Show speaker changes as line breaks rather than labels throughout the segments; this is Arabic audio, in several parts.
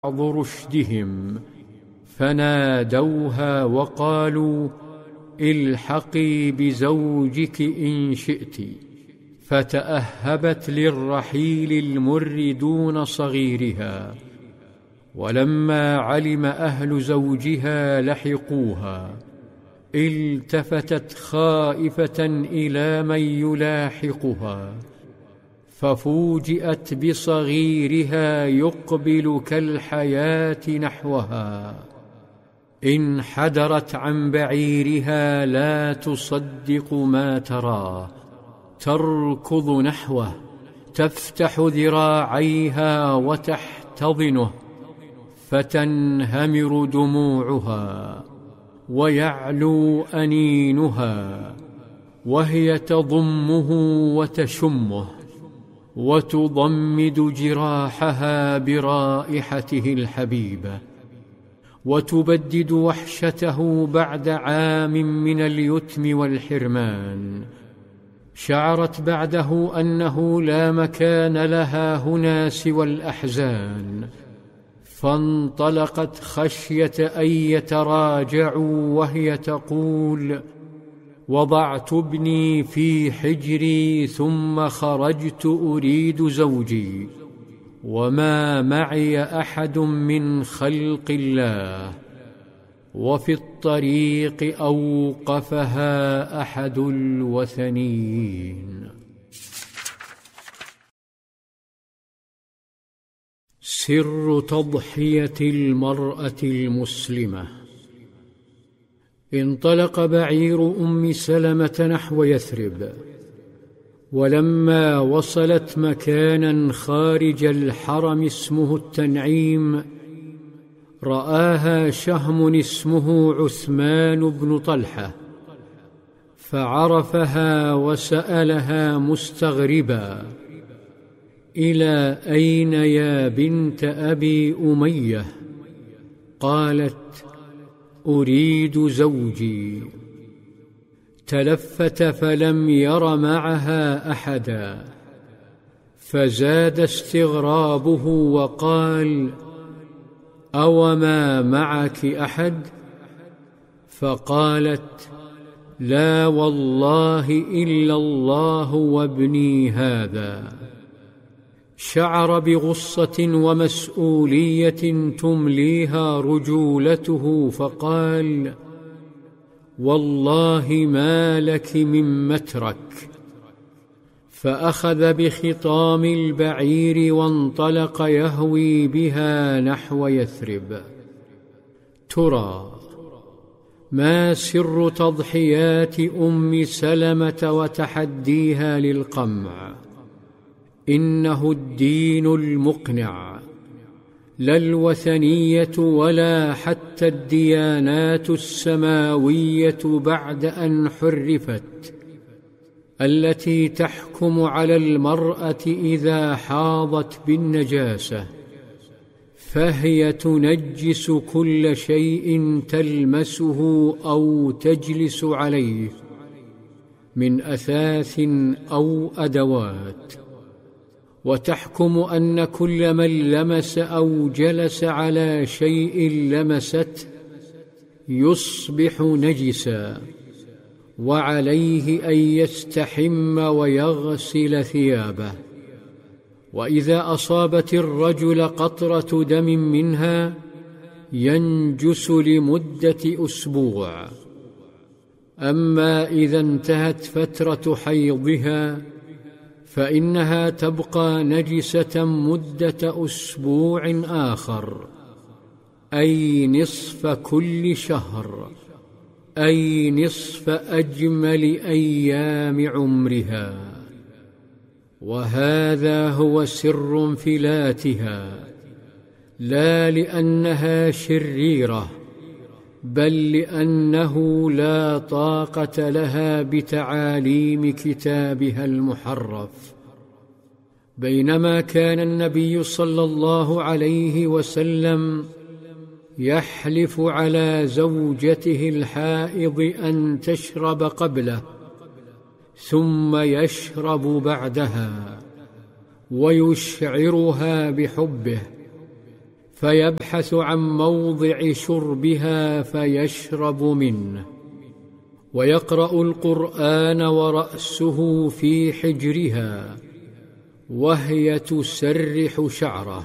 بعض رشدهم، فنادوها وقالوا: الحقي بزوجك إن شئت. فتأهبت للرحيل المر دون صغيرها، ولما علم أهل زوجها لحقوها. التفتت خائفة إلى من يلاحقها، ففوجئت بصغيرها يقبل كالحياة نحوها. انحدرت عن بعيرها لا تصدق ما تراه، تركض نحوه، تفتح ذراعيها وتحتضنه، فتنهمر دموعها ويعلو أنينها، وهي تضمه وتشمه وتضمد جراحها برائحته الحبيبة، وتبدد وحشته بعد عام من اليتم والحرمان. شعرت بعده أنه لا مكان لها هنا سوى الأحزان، فانطلقت خشية أن يتراجعوا وهي تقول: وضعت ابني في حجري ثم خرجت أريد زوجي، وما معي أحد من خلق الله. وفي الطريق أوقفها أحد الوثنيين. سر تضحية المرأة المسلمة. انطلق بعير أم سلمة نحو يثرب، ولما وصلت مكانا خارج الحرم اسمه التنعيم، رآها شهم اسمه عثمان بن طلحة، فعرفها وسألها مستغربا: إلى أين يا بنت أبي أمية؟ قالت: أريد زوجي. تلفت فلم ير معها أحدا، فزاد استغرابه وقال: أوما معك أحد؟ فقالت: لا والله إلا الله وابني هذا. شعر بغصة ومسؤولية تمليها رجولته، فقال: والله ما لك من مترك. فأخذ بخطام البعير وانطلق يهوي بها نحو يثرب. ترى ما سر تضحيات أم سلمة وتحديها للقمع؟ إنه الدين المقنع، لا الوثنية ولا حتى الديانات السماوية بعد أن حرفت، التي تحكم على المرأة إذا حاضت بالنجاسة، فهي تنجس كل شيء تلمسه أو تجلس عليه من أثاث أو أدوات، وتحكم أن كل من لمس أو جلس على شيء لمسته يصبح نجسا، وعليه أن يستحم ويغسل ثيابه. وإذا أصابت الرجل قطرة دم منها ينجس لمدة أسبوع. أما إذا انتهت فترة حيضها فإنها تبقى نجسة مدة أسبوع آخر، أي نصف كل شهر، أي نصف أجمل أيام عمرها. وهذا هو سر انفلاتها، لا لأنها شريرة، بل لأنه لا طاقة لها بتعاليم كتابها المحرف. بينما كان النبي صلى الله عليه وسلم يحلف على زوجته الحائض أن تشرب قبله ثم يشرب بعدها، ويشعرها بحبه، فيبحث عن موضع شربها فيشرب منه، ويقرأ القرآن ورأسه في حجرها وهي تسرح شعره.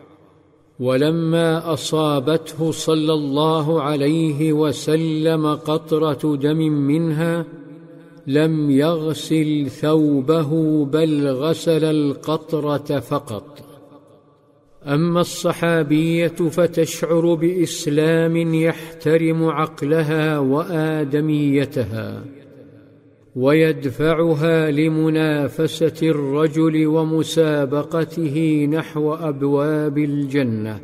ولما أصابته صلى الله عليه وسلم قطرة دم منها لم يغسل ثوبه بل غسل القطرة فقط. أما الصحابية فتشعر بإسلام يحترم عقلها وآدميتها ويدفعها لمنافسة الرجل ومسابقته نحو أبواب الجنة.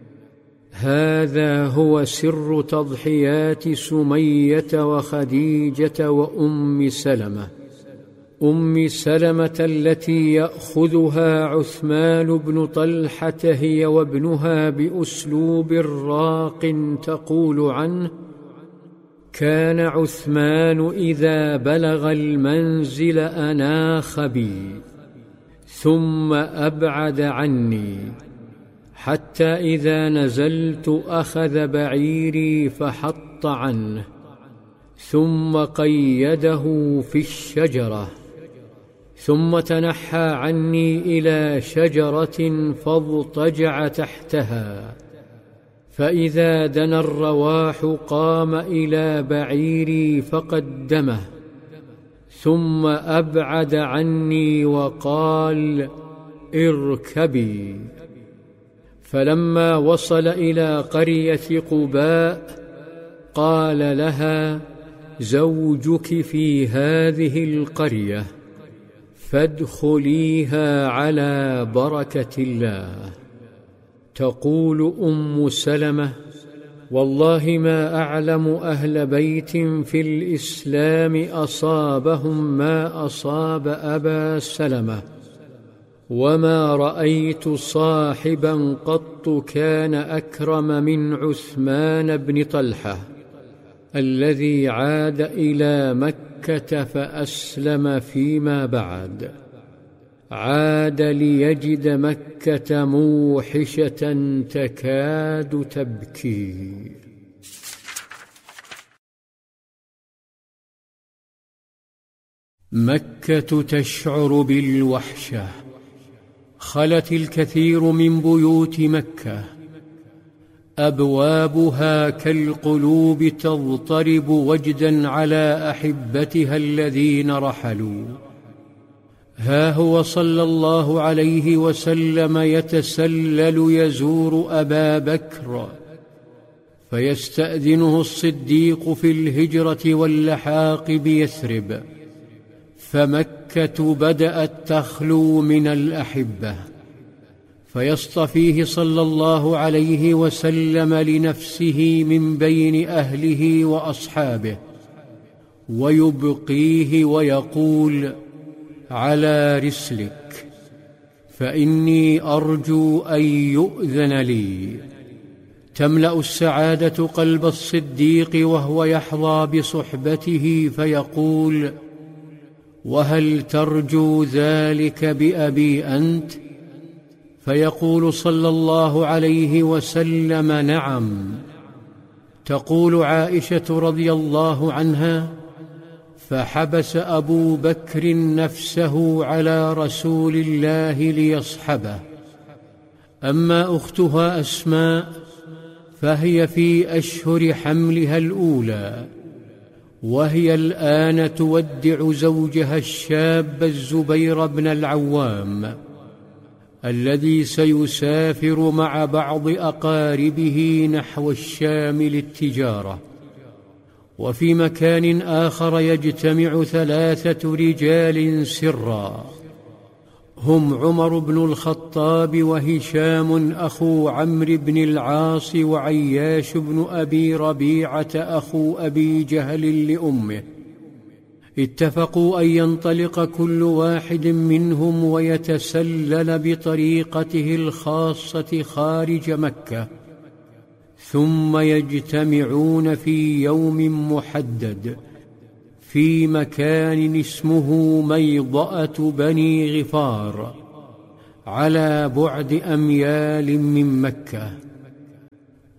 هذا هو سر تضحيات سمية وخديجة وأم سلمة. أم سلمة التي يأخذها عثمان بن طلحة هي وابنها بأسلوب راق تقول عنه: كان عثمان إذا بلغ المنزل أناخ بي ثم أبعد عني، حتى إذا نزلت أخذ بعيري فحط عنه ثم قيده في الشجرة، ثم تنحى عني إلى شجرة فاضطجع تحتها، فإذا دنا الرواح قام إلى بعيري فقدمه ثم أبعد عني وقال: اركبي. فلما وصل إلى قرية قباء قال لها: زوجك في هذه القرية فادخليها على بركة الله. تقول أم سلمة: والله ما أعلم أهل بيت في الإسلام أصابهم ما أصاب أبا سلمة، وما رأيت صاحبا قط كان أكرم من عثمان بن طلحة الذي عاد إلى مكة فأسلم فيما بعد. عاد ليجد مكة موحشة تكاد تبكي. مكة تشعر بالوحشة. خلت الكثير من بيوت مكة، أبوابها كالقلوب تضطرب وجدا على أحبتها الذين رحلوا. ها هو صلى الله عليه وسلم يتسلل يزور أبا بكر، فيستأذنه الصديق في الهجرة واللحاق بيثرب، فمكة بدأت تخلو من الأحبة، فيصطفيه صلى الله عليه وسلم لنفسه من بين أهله وأصحابه، ويبقيه ويقول: على رسلك، فإني أرجو أن يؤذن لي. تملأ السعادة قلب الصديق وهو يحظى بصحبته، فيقول: وهل ترجو ذلك بأبي أنت؟ فيقول صلى الله عليه وسلم: نعم. تقول عائشة رضي الله عنها: فحبس أبو بكر نفسه على رسول الله ليصحبه. أما أختها أسماء فهي في أشهر حملها الأولى، وهي الآن تودع زوجها الشاب الزبير بن العوام الذي سيسافر مع بعض أقاربه نحو الشام للتجارة. وفي مكان آخر يجتمع 3 رجال سرا، هم عمر بن الخطاب وهشام أخو عمرو بن العاص وعياش بن أبي ربيعة أخو أبي جهل لأمه. اتفقوا أن ينطلق كل واحد منهم ويتسلل بطريقته الخاصة خارج مكة، ثم يجتمعون في يوم محدد في مكان اسمه ميضأة بني غفار على بعد أميال من مكة.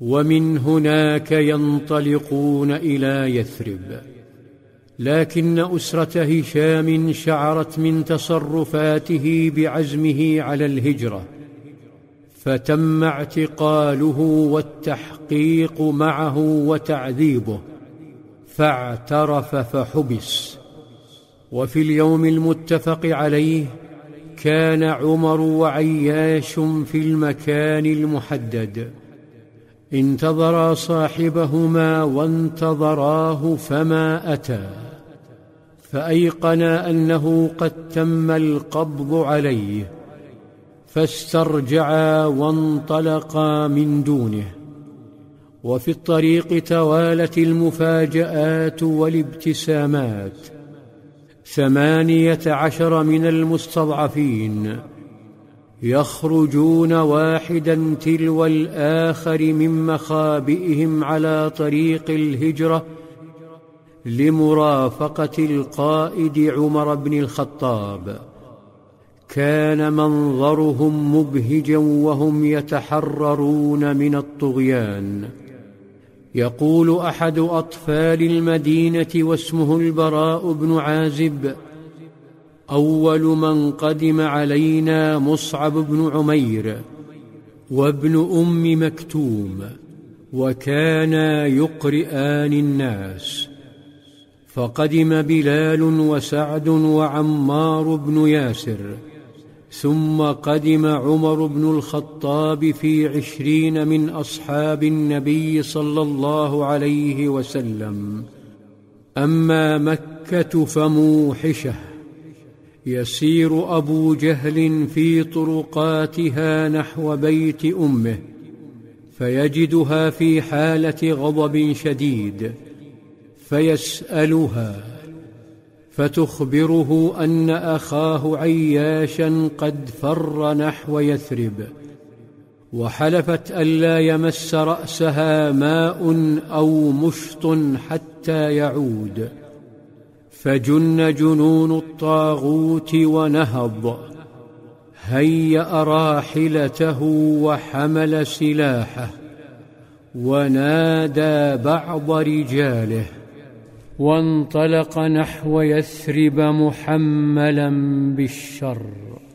ومن هناك ينطلقون إلى يثرب. لكن أسرة هشام شعرت من تصرفاته بعزمه على الهجرة، فتم اعتقاله والتحقيق معه وتعذيبه، فاعترف فحبس. وفي اليوم المتفق عليه كان عمر وعياش في المكان المحدد، انتظرا صاحبهما وانتظراه فما أتى، فأيقنا أنه قد تم القبض عليه، فاسترجعا وانطلقا من دونه. وفي الطريق توالت المفاجآت والابتسامات. 18 من المستضعفين يخرجون واحدا تلو الآخر من مخابئهم على طريق الهجرة لمرافقة القائد عمر بن الخطاب. كان منظرهم مبهجا وهم يتحررون من الطغيان. يقول أحد أطفال المدينة واسمه البراء بن عازب: أول من قدم علينا مصعب بن عمير وابن أم مكتوم، وكانا يقرئان الناس، فقدم بلال وسعد وعمار بن ياسر، ثم قدم عمر بن الخطاب في 20 من أصحاب النبي صلى الله عليه وسلم. أما مكة فموحشة، يسير أبو جهل في طرقاتها نحو بيت أمه، فيجدها في حالة غضب شديد، فيسألها، فتخبره أن أخاه عياشا قد فر نحو يثرب، وحلفت ألا يمس رأسها ماء أو مشط حتى يعود. فجن جنون الطاغوت ونهض، هيأ راحلته وحمل سلاحه، ونادى بعض رجاله، وانطلق نحو يثرب محملا بالشر.